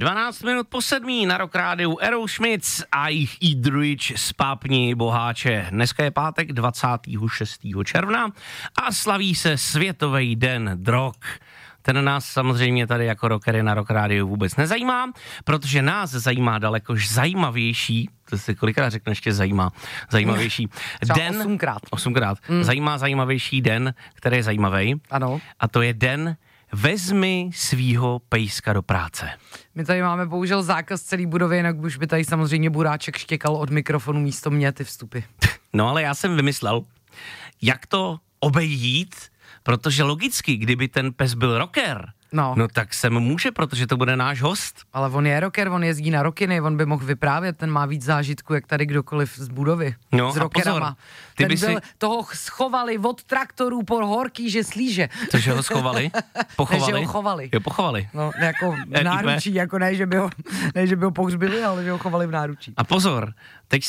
12 minut po 7 na Rock Rádiu Aerosmith a jich Eat Rich z Pápni Boháče. Dneska je pátek 26. června a slaví se Světový den drog. Ten nás samozřejmě tady jako rockery na Rock Rádiu vůbec nezajímá, protože nás zajímá daleko zajímavější, to si kolikrát řekne ještě zajímavější den. 8krát. Zajímavější den, který je zajímavý. Ano. A to je den Vezmi svýho pejska do práce. My tady máme bohužel zákaz celý budovy, jinak už by tady samozřejmě Buráček štěkal od mikrofonu místo mě ty vstupy. No ale já jsem vymyslel, jak to obejít, protože logicky, kdyby ten pes byl rocker, no tak se může, protože to bude náš host. Ale on je rocker, on jezdí na rockiny, on by mohl vyprávět, ten má víc zážitku, jak tady kdokoliv z budovy. No s rockerama. Toho schovali od traktorů po horký, že slíže. Cože ho schovali? Pochovali? Ne, že ho chovali. Jo, pochovali. No, jako v náručí, jako ne, že by ho pohřbili, ale že ho chovali v náručí. A pozor, teď